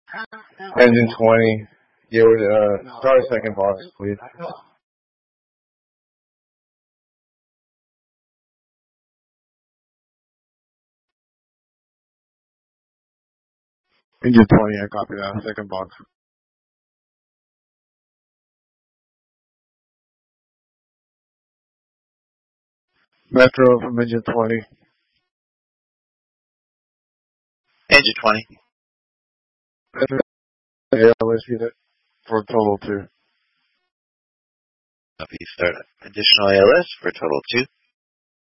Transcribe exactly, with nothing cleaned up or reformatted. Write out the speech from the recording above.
Engine twenty. Yeah, with, uh, start a second box, please. Engine twenty, I copy that. Second box. Metro from engine twenty. Engine twenty. Metro A L S unit for a total two. Copy, start additional A L S for a total two.